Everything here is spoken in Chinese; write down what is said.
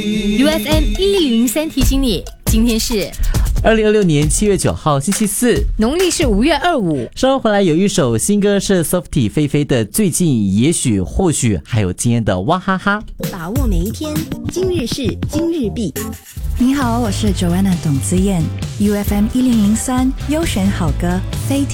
UFM 1003提醒你，今天是 2026年7月9号星期四， 农历是5月25。 稍后回来有一首新歌是 Softie 菲菲的最近也许或许，还有今天的哇哈哈。 把握每一天，今日事今日毕。 你好，我是 Joanna 董子燕 ，UFM 1003优选好歌非